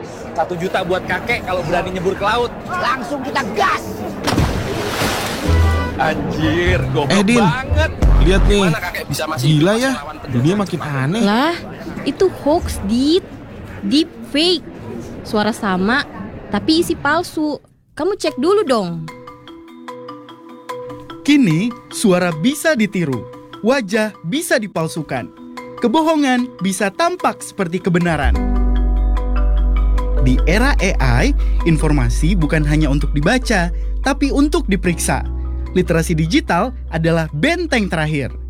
1 juta buat kakek kalau berani nyebur ke laut. Langsung kita gas. Anjir, goblok Din, banget. lihat nih. Gimana kakek bisa masih Gila hidup ya, melawan penjajah? dunia makin aneh. Lah, itu hoax, deep fake. Suara sama, tapi isi palsu. Kamu cek dulu dong. Kini, suara bisa ditiru, wajah bisa dipalsukan, kebohongan bisa tampak seperti kebenaran. Di era AI, informasi bukan hanya untuk dibaca, tapi untuk diperiksa. Literasi digital adalah benteng terakhir.